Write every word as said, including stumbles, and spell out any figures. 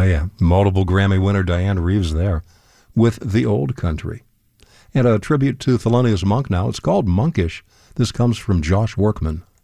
yeah, multiple Grammy winner Diane Reeves there with The Old Country. And a tribute to Thelonious Monk now. It's called Monkish. This comes from Josh Workman.